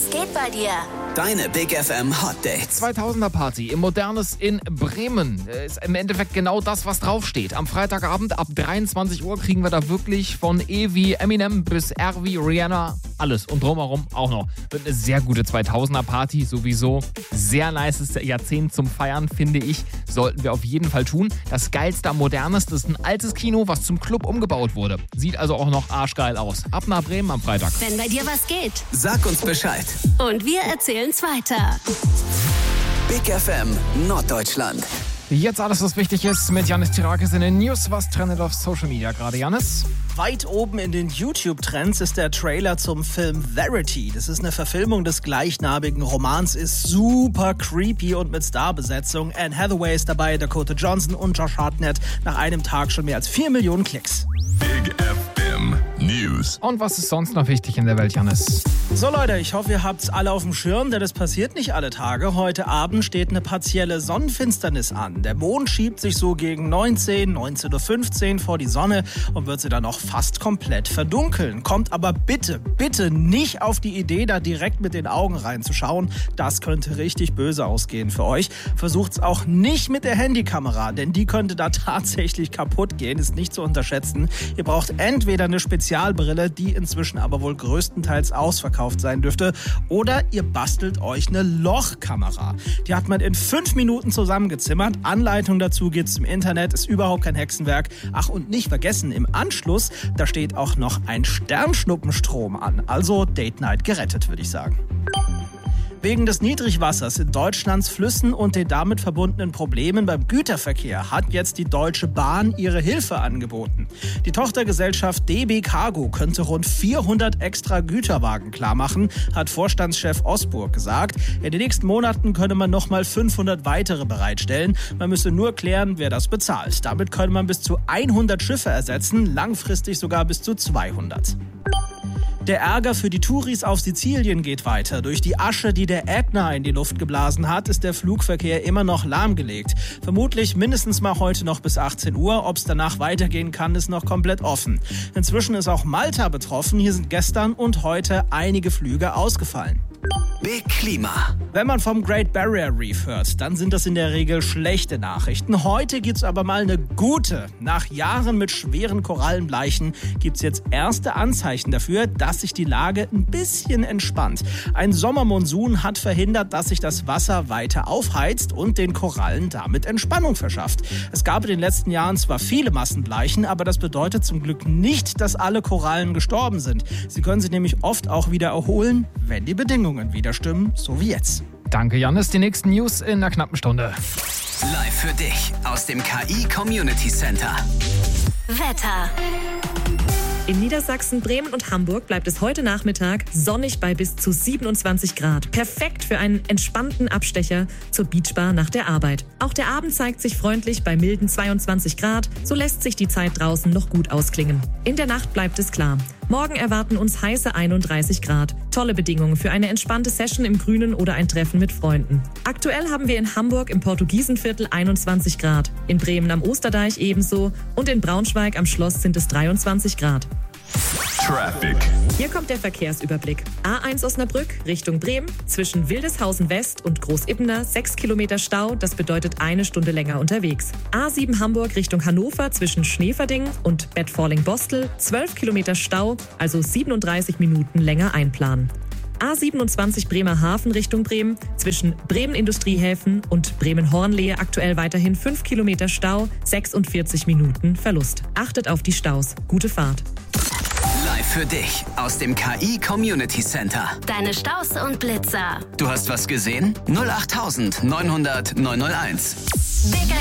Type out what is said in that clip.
geht bei dir? Deine Big FM Hot Dates. 2000er Party im Modernes in Bremen. Ist im Endeffekt genau das, was draufsteht. Am Freitagabend ab 23 Uhr kriegen wir da wirklich von E wie Eminem bis R wie Rihanna alles und drumherum auch noch. Wird eine sehr gute 2000er Party, sowieso. Sehr nices Jahrzehnt zum Feiern, finde ich. Sollten wir auf jeden Fall tun. Das geilste am Modernes, das ist ein altes Kino, was zum Club umgebaut wurde. Sieht also auch noch arschgeil aus. Ab nach Bremen am Freitag. Wenn bei dir was geht. Sag uns Bescheid. Und wir erzählen's weiter. Big FM Norddeutschland. Jetzt alles, was wichtig ist, mit Janis Tirakis in den News. Was trendet auf Social Media gerade, Janis? Weit oben in den YouTube-Trends ist der Trailer zum Film Verity. Das ist eine Verfilmung des gleichnamigen Romans, ist super creepy und mit Starbesetzung. Anne Hathaway ist dabei, Dakota Johnson und Josh Hartnett. Nach einem Tag schon mehr als 4 Millionen Klicks. Big FM News. Und was ist sonst noch wichtig in der Welt, Janis? So Leute, ich hoffe, ihr habt's alle auf dem Schirm, denn das passiert nicht alle Tage. Heute Abend steht eine partielle Sonnenfinsternis an. Der Mond schiebt sich so gegen 19:15 Uhr vor die Sonne und wird sie dann noch fast komplett verdunkeln. Kommt aber bitte, bitte nicht auf die Idee, da direkt mit den Augen reinzuschauen. Das könnte richtig böse ausgehen für euch. Versucht's auch nicht mit der Handykamera, denn die könnte da tatsächlich kaputt gehen, ist nicht zu unterschätzen. Ihr braucht entweder eine Spezialbrille, die inzwischen aber wohl größtenteils ausverkauft sein dürfte, oder ihr bastelt euch eine Lochkamera. Die hat man in 5 Minuten zusammengezimmert. Anleitung dazu gibt's im Internet, ist überhaupt kein Hexenwerk. Ach, und nicht vergessen, im Anschluss, da steht auch noch ein Sternschnuppenstrom an. Also Date Night gerettet, würde ich sagen. Wegen des Niedrigwassers in Deutschlands Flüssen und den damit verbundenen Problemen beim Güterverkehr hat jetzt die Deutsche Bahn ihre Hilfe angeboten. Die Tochtergesellschaft DB Cargo könnte rund 400 extra Güterwagen klarmachen, hat Vorstandschef Osburg gesagt. In den nächsten Monaten könne man nochmal 500 weitere bereitstellen. Man müsse nur klären, wer das bezahlt. Damit könne man bis zu 100 Schiffe ersetzen, langfristig sogar bis zu 200. Der Ärger für die Touris auf Sizilien geht weiter. Durch die Asche, die der Ätna in die Luft geblasen hat, ist der Flugverkehr immer noch lahmgelegt. Vermutlich mindestens mal heute noch bis 18 Uhr. Ob es danach weitergehen kann, ist noch komplett offen. Inzwischen ist auch Malta betroffen. Hier sind gestern und heute einige Flüge ausgefallen. Big Klima. Wenn man vom Great Barrier Reef hört, dann sind das in der Regel schlechte Nachrichten. Heute gibt's aber mal eine gute. Nach Jahren mit schweren Korallenbleichen gibt's jetzt erste Anzeichen dafür, dass sich die Lage ein bisschen entspannt. Ein Sommermonsun hat verhindert, dass sich das Wasser weiter aufheizt und den Korallen damit Entspannung verschafft. Es gab in den letzten Jahren zwar viele Massenbleichen, aber das bedeutet zum Glück nicht, dass alle Korallen gestorben sind. Sie können sich nämlich oft auch wieder erholen, wenn die Bedingungen wieder stimmen, so wie jetzt. Danke, Janis. Die nächsten News in einer knappen Stunde. Live für dich aus dem KI Community Center. Wetter. In Niedersachsen, Bremen und Hamburg bleibt es heute Nachmittag sonnig bei bis zu 27 Grad. Perfekt für einen entspannten Abstecher zur Beachbar nach der Arbeit. Auch der Abend zeigt sich freundlich bei milden 22 Grad. So lässt sich die Zeit draußen noch gut ausklingen. In der Nacht bleibt es klar. Morgen erwarten uns heiße 31 Grad. Tolle Bedingungen für eine entspannte Session im Grünen oder ein Treffen mit Freunden. Aktuell haben wir in Hamburg im Portugiesenviertel 21 Grad, in Bremen am Osterdeich ebenso und in Braunschweig am Schloss sind es 23 Grad. Traffic. Hier kommt der Verkehrsüberblick. A1 Osnabrück Richtung Bremen. Zwischen Wildeshausen West und Großibbener 6 Kilometer Stau. Das bedeutet 1 Stunde länger unterwegs. A7 Hamburg Richtung Hannover zwischen Schneeverding und Bad Falling-Bostel 12 Kilometer Stau, also 37 Minuten länger einplanen. A27 Bremerhaven Richtung Bremen. Zwischen Bremen Industriehäfen und Bremen-Hornlehe aktuell weiterhin 5 Kilometer Stau, 46 Minuten Verlust. Achtet auf die Staus. Gute Fahrt. Live für dich aus dem KI Community Center. Deine Staus und Blitzer. Du hast was gesehen? 08900 901. Big